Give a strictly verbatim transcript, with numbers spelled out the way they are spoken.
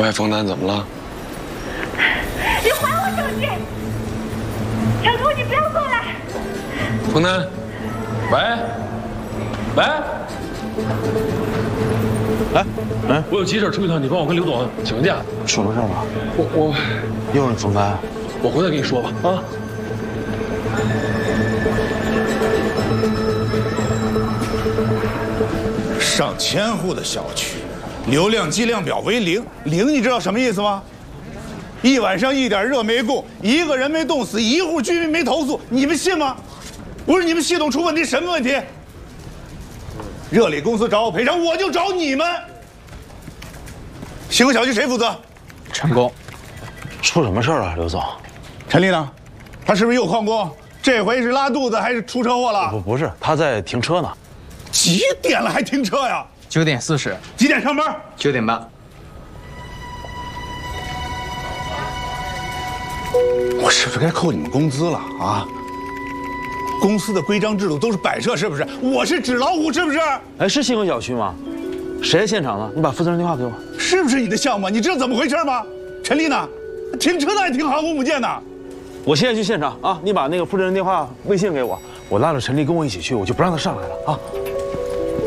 喂，冯楠，怎么了？ 你还我手机！程璐，你不要过来！ 冯楠，喂，喂， 哎，哎， 我有急事出一趟，你帮我跟刘总请个假。 什么事儿啊？ 我我又是冯帆， 我回来跟你说吧啊。 上千户的小区，流量计量表为零，零你知道什么意思吗？一晚上一点热没供，一个人没冻死，一户居民没投诉，你们信吗？不是你们系统出问题，什么问题？热力公司找我赔偿，我就找你们。星河小区谁负责？ 陈工，出什么事儿了，刘总？ 陈丽呢？他是不是又旷工？这回是拉肚子还是出车祸了？ 不，不是，他在停车呢。 几点了还停车呀？ 九点四十。 几点上班？ 九点半。 我是不是该扣你们工资了啊？公司的规章制度都是摆设，是不是？我是纸老虎，是不是？ 哎，是星河小区吗？谁在现场呢？你把负责人电话给我。 是不是你的项目？你知道怎么回事吗？陈丽呢？停车呢还停航空母舰呢？ 我现在去现场啊！你把那个负责人电话、微信给我，我拉着陈丽跟我一起去，我就不让他上来了啊。